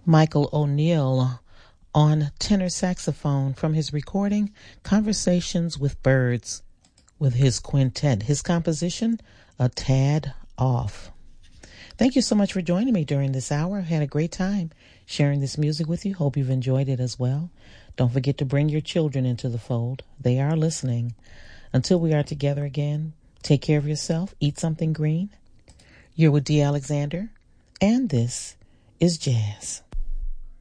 Michael O'Neill on tenor saxophone from his recording Conversations with Birds with his quintet. His composition, A Tad Off. Thank you so much for joining me during this hour. I've had a great time sharing this music with you. Hope you've enjoyed it as well. Don't forget to bring your children into the fold. They are listening. Until we are together again, take care of yourself. Eat something green. You're with D. Alexander, and this is Jazz.